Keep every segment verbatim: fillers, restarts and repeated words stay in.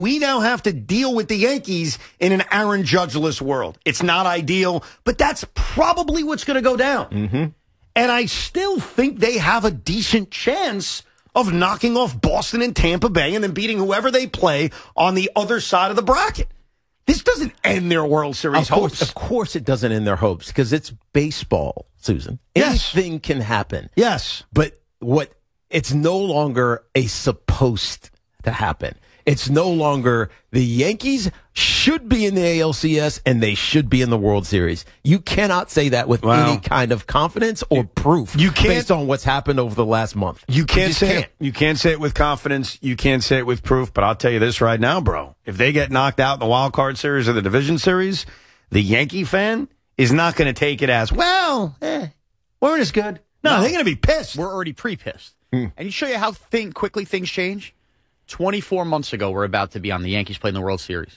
We now have to deal with the Yankees in an Aaron Judge-less world. It's not ideal, but that's probably what's going to go down. Mm-hmm. And I still think they have a decent chance of knocking off Boston and Tampa Bay and then beating whoever they play on the other side of the bracket. This doesn't end their World Series of course, hopes. Of course it doesn't end their hopes because it's baseball, Susan. Yes. Anything can happen. Yes. But what it's no longer a supposed to happen. It's no longer the Yankees should be in the A L C S and they should be in the World Series. You cannot say that with Wow. any kind of confidence or proof You can't- based on what's happened over the last month. You can't just say can't. it. You can't say it with confidence. You can't say it with proof. But I'll tell you this right now, bro. If they get knocked out in the wild card series or the division series, the Yankee fan is not going to take it as, well, eh, weren't as good. No, No. they're going to be pissed. We're already pre-pissed. And you show you how thing, quickly things change? twenty-four months ago, we're about to be on the Yankees playing the World Series.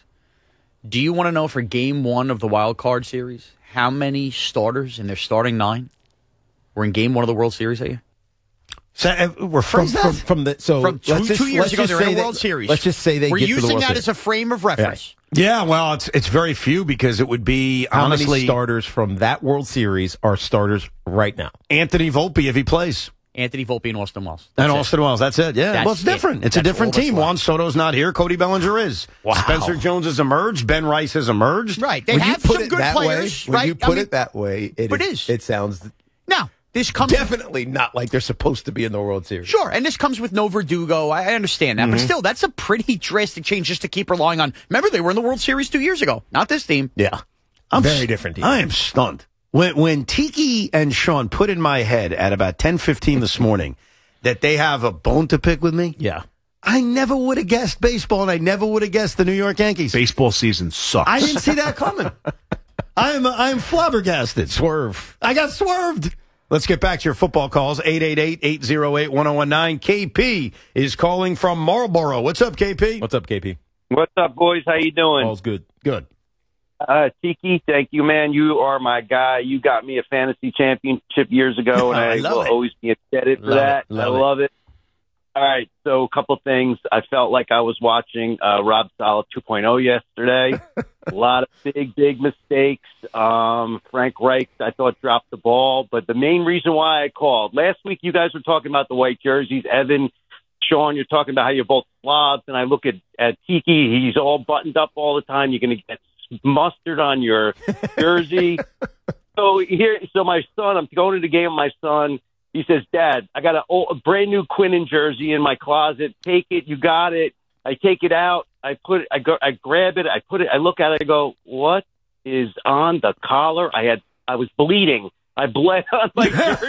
Do you want to know for game one of the wild card series, how many starters in their starting nine were in game one of the World Series? Are you? So, uh, we're From, from, from, from the so From two, let's just, two years let's ago, just they're in say a that- World Series. Let's just say they We're get to the using World that Series. as a frame of reference. Yeah, well, it's it's very few because it would be, How honestly, many starters from that World Series are starters right now? Anthony Volpe if he plays. Anthony Volpe and Austin Wells. And That's it. Austin Wells, that's it. Yeah, That's well, it's different. it. It's a That's different all that's team. left. Juan Soto's not here. Cody Bellinger is. Wow. Spencer Jones has emerged. Ben Rice has emerged. Right. They When you have put some it good that players, way, when right? you I put mean, it that way, it but is, it is. it sounds now, this comes definitely not like they're supposed to be in the World Series. Sure, and this comes with no Verdugo. I I understand that, but Mm-hmm. still, that's a pretty drastic change just to keep relying on. Remember, they were in the World Series two years ago. Not this team. Yeah. I'm Very st- different team. I am stunned. When when Tiki and Sean put in my head at about ten fifteen this morning that they have a bone to pick with me, Yeah. I never would have guessed baseball, and I never would have guessed the New York Yankees. Baseball season sucks. I didn't see that coming. I'm I'm flabbergasted. Swerve. I got swerved. Let's get back to your football calls. eight eight eight, eight oh eight, one oh one nine. K P is calling from Marlboro. What's up, K P? What's up, K P? What's up, boys? How you doing? All's good. Good. Uh, Tiki, thank you, man. You are my guy. You got me a fantasy championship years ago, and I I, love will it. always be indebted for Love that. it. Love I it. love it. All right, so a couple things. I felt like I was watching uh, Rob Saleh two point oh yesterday. A lot of big, big mistakes. Um, Frank Reich, I thought, dropped the ball. But the main reason why I called, last week you guys were talking about the white jerseys. Evan, Sean, you're talking about how you're both slobs. And I look at, at Tiki, he's all buttoned up all the time. You're going to get mustard on your jersey. So here, so my son, I'm going to the game with my son. He says, Dad, I got a, old, a brand new Quinnen jersey in my closet. Take it. You got it. I take it out. I put it, I go, I grab it. I put it, I look at it. I go, what is on the collar? I had, I was bleeding. I bled on my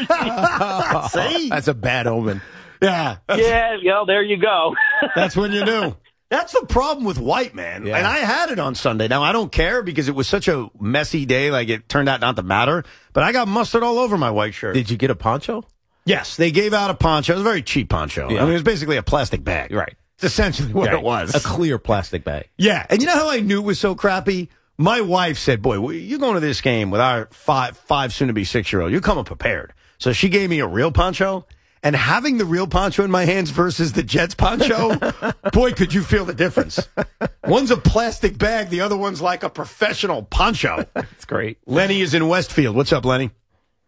jersey. See? That's a bad omen. Yeah. Yeah, well, there you go. That's when you knew. That's the problem with white, man. Yeah. And I had it on Sunday. Now, I don't care because it was such a messy day. Like, it turned out not to matter. But I got mustard all over my white shirt. Did you get a poncho? Yes, they gave out a poncho. It was a very cheap poncho. Yeah. I mean, it was basically a plastic bag. Right. It's essentially what Right. it was. A clear plastic bag. Yeah. And you know how I knew it was so crappy? My wife said, boy, we- you're going to this game with our five, five soon-to-be six-year-old. You're coming prepared. So she gave me a real poncho. And having the real poncho in my hands versus the Jets poncho, boy, could you feel the difference. One's a plastic bag. The other one's like a professional poncho. That's great. Lenny is in Westfield. What's up, Lenny?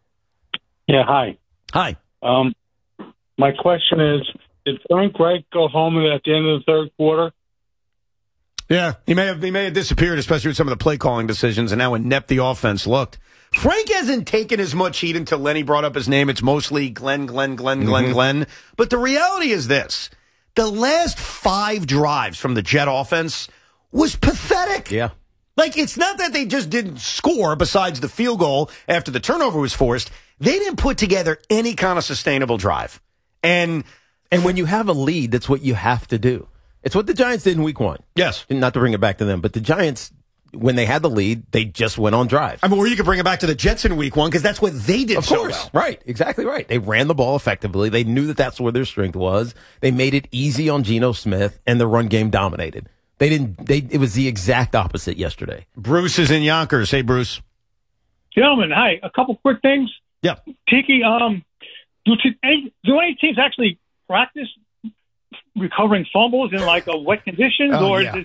Yeah, hi. Hi. Um, my question is, did Frank Reich go home at the end of the third quarter? Yeah, he may have he may have disappeared, especially with some of the play calling decisions, and how inept the offense looked. Frank hasn't taken as much heat until Lenny brought up his name. It's mostly Glenn, Glenn, Glenn, Glenn, Mm-hmm. Glenn. But the reality is this. The last five drives from the Jet offense was pathetic. Yeah. Like, it's not that they just didn't score besides the field goal after the turnover was forced. They didn't put together any kind of sustainable drive. And And when you have a lead, that's what you have to do. It's what the Giants did in week one. yes. Not to bring it back to them, but the Giants, when they had the lead, they just went on drive. I mean, or you could bring it back to the Jets in week one because that's what they did Of so course. well. Right. Exactly right. They ran the ball effectively. They knew that that's where their strength was. They made it easy on Geno Smith, and the run game dominated. They didn't, they, it was the exact opposite yesterday. Bruce is in Yonkers. Hey, Bruce. Gentlemen, hi. A couple quick things. Yep. Tiki, um, do, t- any, do any teams actually practice recovering fumbles in like a wet conditions, Oh, or yeah. is